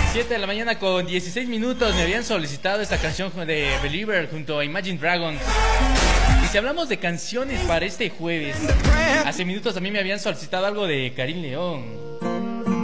7 de la mañana con 16 minutos. Me habían solicitado esta canción de Believer junto a Imagine Dragons. Y si hablamos de canciones para este jueves, hace minutos a mí me habían solicitado algo de Karim León.